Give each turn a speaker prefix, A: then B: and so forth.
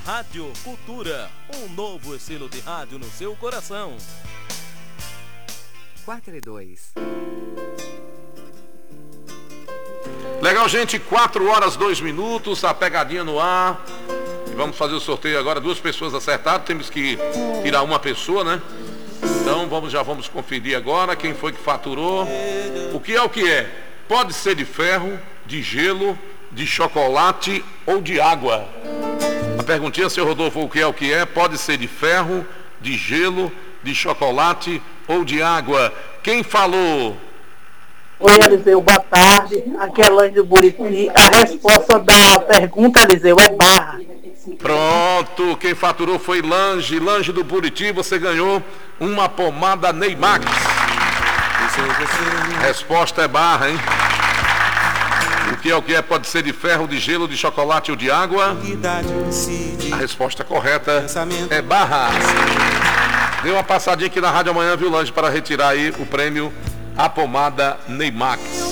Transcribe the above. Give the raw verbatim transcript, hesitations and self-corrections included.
A: Rádio Cultura, um novo estilo de rádio no seu coração.
B: quatro e dois.
C: Legal, gente, quatro horas, dois minutos, a pegadinha no ar. Vamos fazer o sorteio agora, duas pessoas acertadas, temos que tirar uma pessoa, né? Então vamos, já vamos conferir agora quem foi que faturou. O que é o que é? Pode ser de ferro, de gelo, de chocolate ou de água. A perguntinha, seu Rodolfo, o que é o que é? Pode ser de ferro, de gelo, de chocolate ou de água. Quem falou?
D: Oi, Eliseu, boa tarde. Aqui é Lange do Buriti. A resposta da pergunta, Eliseu, é barra.
C: Pronto, quem faturou foi Lange, Lange do Buriti. Você ganhou uma pomada Neymax. Resposta é barra, hein? O que é o que é? Pode ser de ferro, de gelo, de chocolate ou de água? A resposta correta é barra. Dê uma passadinha aqui na Rádio Amanhã, viu, Lange, para retirar aí o prêmio A Pomada Neymax.